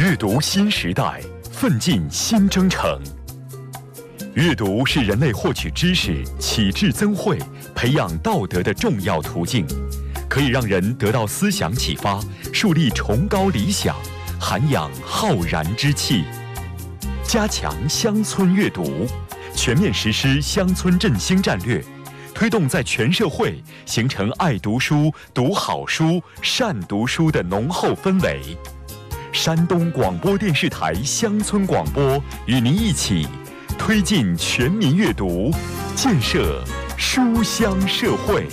阅读新时代，奋进新征程。阅读是人类获取知识、启智增慧、培养道德的重要途径，可以让人得到思想启发，树立崇高理想，涵养浩然之气。加强乡村阅读，全面实施乡村振兴战略，推动在全社会形成爱读书、读好书、善读书的浓厚氛围。山东广播电视台乡村广播与您一起推进全民阅读，建设书香社会。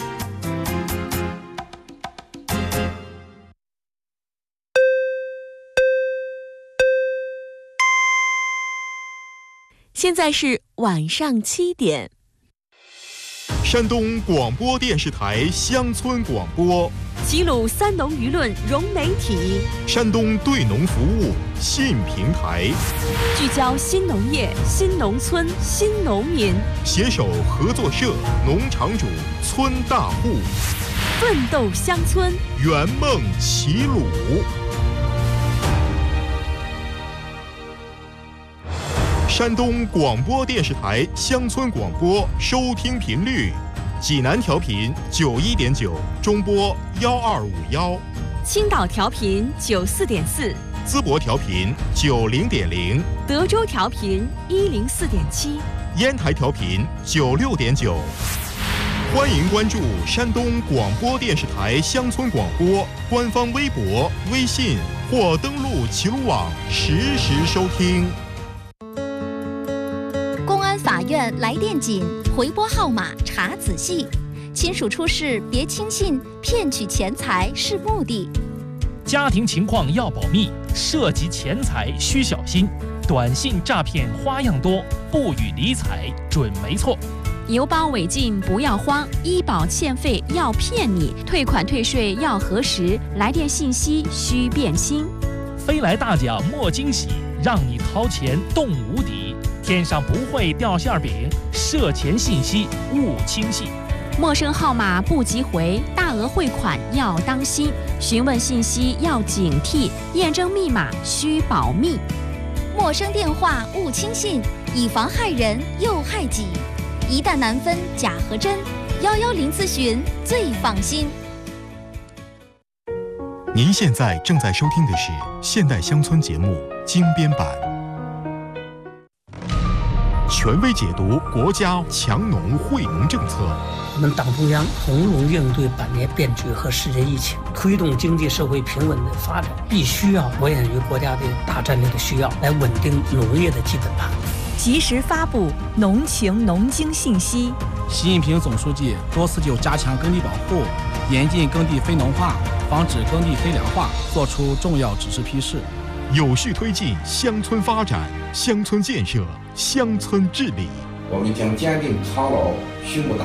现在是晚上7点。 山东广播电视台乡村广播， 齐鲁三农舆论融媒体， 山东对农服务新平台， 聚焦新农业、新农村、新农民， 携手合作社、农场主、村大户， 奋斗乡村， 圆梦齐鲁。山东广播电视台乡村广播收听频率：济南调频91.9，中波1251； 青岛调频94.4， 淄博调频90.0， 德州调频104.7， 烟台调频96.9。欢迎关注山东广播电视台乡村广播官方微博、微信，或登录齐鲁网实时收听。 公安法院来电紧，回拨号码查仔细。亲属出事别轻信，骗取钱财是目的。 家庭情况要保密，涉及钱财需小心。短信诈骗花样多，不予理睬准没错。 邮包违禁不要慌，医保欠费要骗你，退款退税要核实，来电信息需辨清。 飞来大奖莫惊喜，让你掏钱动无底。天上不会掉馅饼，涉钱信息勿轻信。 陌生号码不急回，大额汇款要当心，询问信息要警惕，验证密码需保密。 陌生电话勿轻信，以防害人又害己。一旦难分假和真，110咨询最放心。 您现在正在收听的是现代乡村节目精编版，权威解读国家强农惠农政策。 我们党中央从容应对百年变局和世界疫情，推动经济社会平稳的发展，必须要着眼于国家的大战略的需要，来稳定农业的基本盘。 及时发布农情农经信息。 习近平总书记多次就加强耕地保护、严禁耕地非农化、防止耕地非粮化作出重要指示批示， 有序推进乡村发展、乡村建设、乡村治理。 我们将坚定操劳畜牧大